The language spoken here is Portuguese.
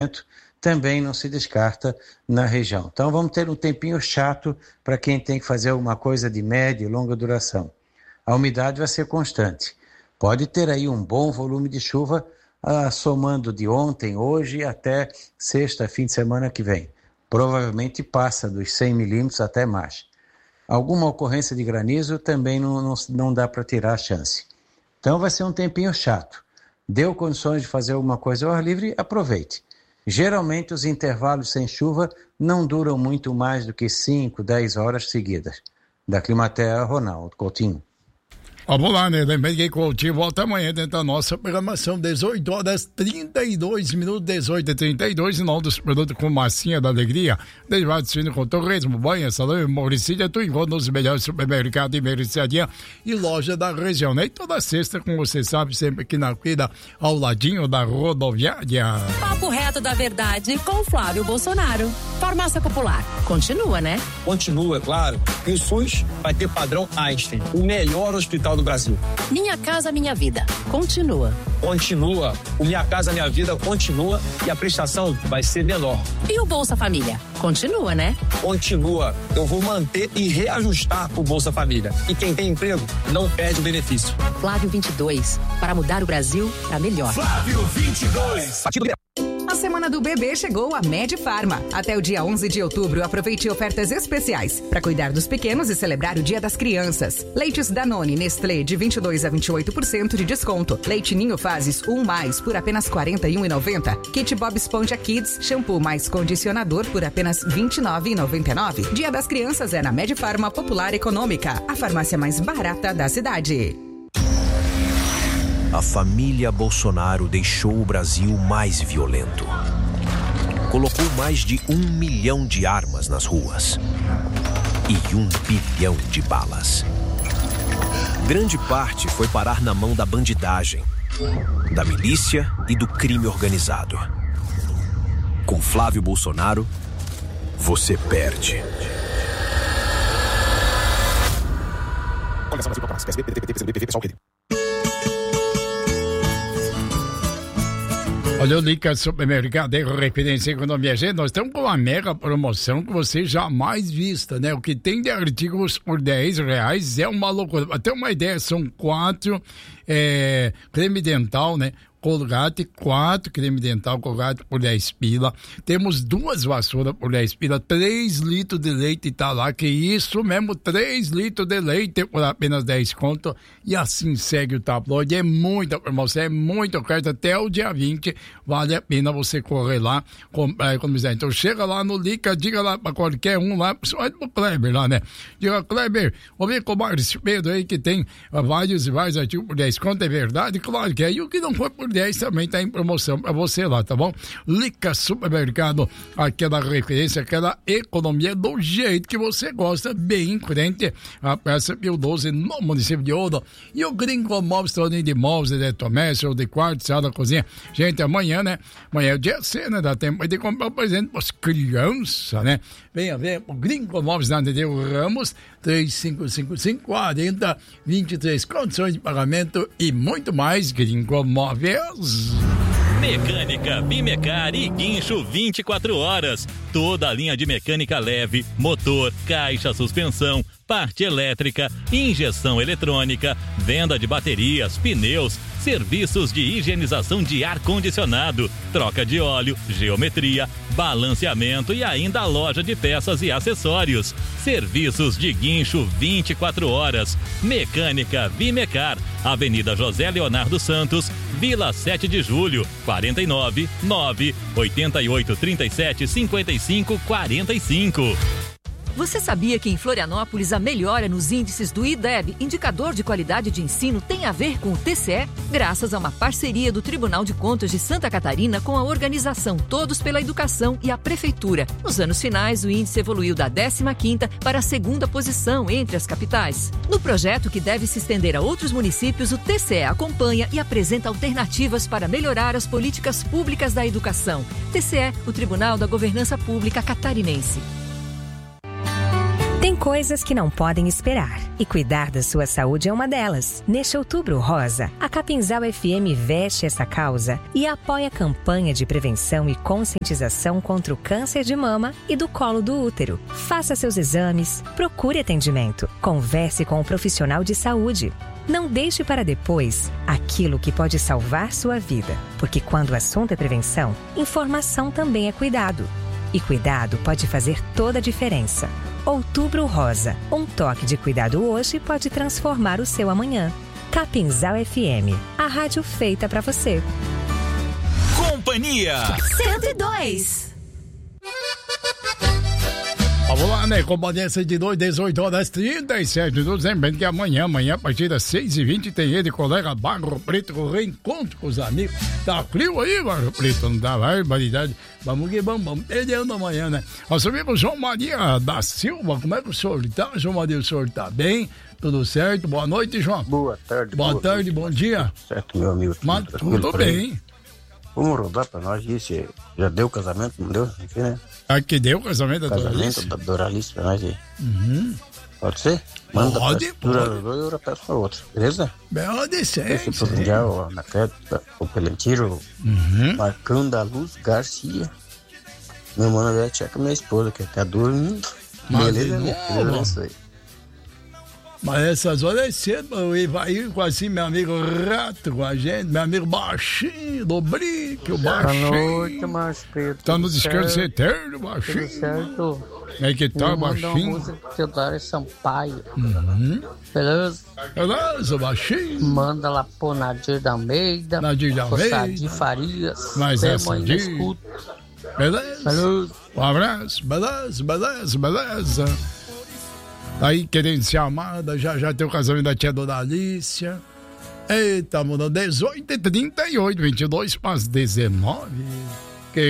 também não se descarta na região. Então vamos ter um tempinho chato para quem tem que fazer alguma coisa de média e longa duração. A umidade vai ser constante. Pode ter aí um bom volume de chuva, somando de ontem, hoje até sexta, fim de semana que vem. Provavelmente passa dos 100 milímetros até mais. Alguma ocorrência de granizo também não dá para tirar a chance. Então vai ser um tempinho chato. Deu condições de fazer alguma coisa ao ar livre, aproveite. Geralmente os intervalos sem chuva não duram muito mais do que 5, 10 horas seguidas. Da Climatea, Ronaldo Coutinho. Vamos lá, né? Lembrei que Coutinho volta amanhã dentro da nossa programação, 18 horas 32 minutos, 18h32, em nome dos produtos com massinha da alegria, derivado de suíno com torresmo, banha, salame, Mauricília, tu encontra nos melhores supermercados e mercearia e loja da região, né? E toda sexta, como você sabe, sempre aqui na feira, ao ladinho da rodoviária. Papo reto da verdade com Flávio Bolsonaro. Farmácia Popular, continua, né? Continua, claro. E o SUS vai ter padrão Einstein, o melhor hospital do Brasil. Minha Casa Minha Vida, continua. Continua. O Minha Casa Minha Vida continua e a prestação vai ser menor. E o Bolsa Família, continua, né? Continua. Eu vou manter e reajustar o Bolsa Família. E quem tem emprego não perde o benefício. Flávio 22, para mudar o Brasil para melhor. Flávio 22. A Semana do Bebê chegou a Medifarma. Até o dia 11 de outubro, aproveite ofertas especiais para cuidar dos pequenos e celebrar o Dia das Crianças. Leites Danone Nestlé de 22% a 28% de desconto. Leite Ninho Fases 1+, por apenas R$ 41,90. Kit Bob Esponja Kids, shampoo mais condicionador por apenas R$ 29,99. Dia das Crianças é na Medifarma Popular Econômica, a farmácia mais barata da cidade. A família Bolsonaro deixou o Brasil mais violento. Colocou mais de 1 milhão de armas nas ruas e 1 bilhão de balas. Grande parte foi parar na mão da bandidagem, da milícia e do crime organizado. Com Flávio Bolsonaro, você perde. Olha, o Lica Supermercado é referência em economia. Gente, nós estamos com uma mega promoção que você jamais vista, né? O que tem de artigos por R$10 é uma loucura. Pra ter uma ideia, são 4 creme dental, né? Colgate, 4 creme dental Colgate por 10 pila. Temos 2 vassouras por 10 pila, 3 litros de leite tá lá, que isso mesmo, 3 litros de leite por apenas 10 conto. E assim segue o tabloide. É muita promoção, é muita oferta. Até o dia 20, vale a pena você correr lá, comprar e economizar. Então chega lá no Lica, diga lá pra qualquer um lá, principalmente pro Kleber lá, né? Diga, Kleber, vou ver com o Márcio Pedro aí que tem vários artigos por 10 conto, é verdade? Claro que é. E o que não for por 10 também está em promoção para você lá, tá bom? Lica Supermercado, aquela referência, aquela economia do jeito que você gosta, bem em frente a Praça Pio 12, no município de Ouro. E o Gringo Móveis, torneio de móveis, eletrodomésticos, de quarto, sala, cozinha. Gente, amanhã, né? Amanhã é o dia C, né? Dá tempo de comprar um presente para as crianças, né? Venha ver o Gringo Móveis na Tadeu Ramos, 3555-40-23, condições de pagamento e muito mais. Gringo Móveis. Mecânica Bimecar e guincho 24 horas. Toda a linha de mecânica leve, motor, caixa, suspensão, parte elétrica, injeção eletrônica, venda de baterias, pneus, serviços de higienização de ar-condicionado, troca de óleo, geometria, balanceamento e ainda a loja de peças e acessórios. Serviços de guincho 24 horas. Mecânica Bimecar, Avenida José Leonardo Santos, Vila 7 de Julho, 49 9 88 37 55 45. Você sabia que em Florianópolis a melhora nos índices do IDEB, Indicador de Qualidade de Ensino, tem a ver com o TCE? Graças a uma parceria do Tribunal de Contas de Santa Catarina com a organização Todos pela Educação e a Prefeitura. Nos anos finais, o índice evoluiu da 15ª para a 2ª posição entre as capitais. No projeto, que deve se estender a outros municípios, o TCE acompanha e apresenta alternativas para melhorar as políticas públicas da educação. TCE, o Tribunal da Governança Pública Catarinense. Tem Coisas que não podem esperar. E cuidar da sua saúde é uma delas. Neste Outubro Rosa, a Capinzal FM veste essa causa e apoia a campanha de prevenção e conscientização contra o câncer de mama e do colo do útero. Faça seus exames, procure atendimento, converse com um profissional de saúde. Não deixe para depois aquilo que pode salvar sua vida, porque quando o assunto é prevenção, informação também é cuidado. E cuidado pode fazer toda a diferença. Outubro Rosa. Um toque de cuidado hoje pode transformar o seu amanhã. Capinzal FM. A rádio feita pra você. Companhia 102. Vamos lá, né? Companhia 102, 18 horas 37 minutos. Lembrando que amanhã, a partir das 6h20, tem ele, colega Barro Preto, com o reencontro com os amigos. Tá frio aí, Barro Preto? Não dá barbaridade. Vamos que vamos. Perdendo amanhã, né? Nós subimos João Maria da Silva. Como é que o senhor tá, João Maria? O senhor tá bem? Tudo certo? Boa noite, João. Boa tarde. Boa tarde, bom dia. Certo, meu amigo. Mas tudo bem. Vamos rodar pra nós isso. Já deu o casamento, não deu? Aqui, né? Aqui deu o casamento da Doralice? Casamento da Doralice pra nós aí. Uhum. Pode ser? Manda pode. Eu peço pra outra, beleza? Pode ser. Esse Portugal, na Creta, o Pelentiro, Marcão da Luz Garcia. Meu mano é a Tcheca, minha esposa, que tá dormindo. Beleza, né? Beleza aí. Mas essas horas é cedo, e vai ir com assim, meu amigo Rato com a gente, meu amigo Baixinho, do Brick, o Baixinho. Boa noite, Márcio Preto. Tá no descanso eterno, Baixinho. Tudo certo? É que tá, Baixinho? Uma música do Teodoro Sampaio. Beleza? Beleza, Baixinho. Manda lá pro Nadir da Almeida. Nadir da Almeida. Sadir Farias. Mas essa de escuta. Beleza? Um abraço, beleza. Aí, querendo ser amada, já tem o casamento da tia Dona Alícia. Eita, mano, 18h38, 22 para as 19h.